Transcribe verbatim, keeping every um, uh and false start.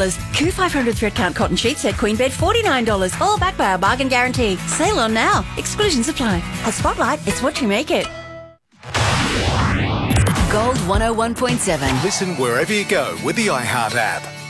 dollars. Coo five hundred thread count cotton sheet set queen bed, forty-nine dollars. All backed by our bargain guarantee. Sale on now. Exclusions apply. At Spotlight, it's what you make it. Gold one oh one point seven. Listen wherever you go with the iHeart app.